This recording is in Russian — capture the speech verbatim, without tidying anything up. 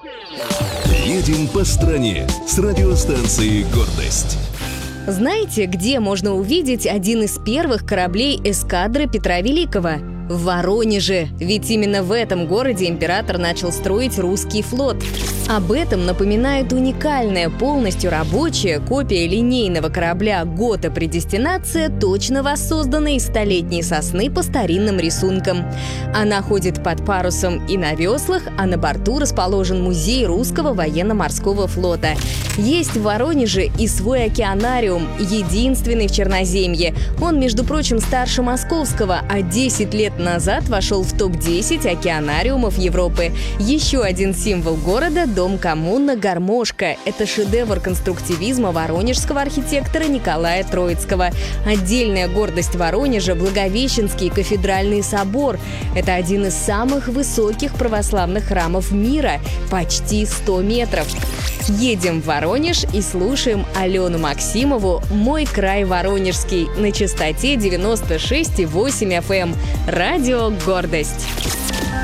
Едем по стране с радиостанцией «Гордость». Знаете, где можно увидеть один из первых кораблей эскадры Петра Великого? В Воронеже, ведь именно в этом городе император начал строить русский флот. Об этом напоминает уникальная, полностью рабочая копия линейного корабля «Гота Предестинация», точно воссозданная из столетней сосны по старинным рисункам. Она ходит под парусом и на веслах, а на борту расположен музей русского военно-морского флота. Есть в Воронеже и свой океанариум, единственный в Черноземье. Он, между прочим, старше московского, а десять лет назад вошел в топ десять океанариумов Европы. Еще один символ города – дом-коммуна «Гармошка». Это шедевр конструктивизма воронежского архитектора Николая Троицкого. Отдельная гордость Воронежа – Благовещенский кафедральный собор. Это один из самых высоких православных храмов мира – почти сто метров. Едем в Воронеж и слушаем Алену Максимову «Мой край воронежский» на частоте девяносто шесть и восемь эф эм. Радио «Гордость».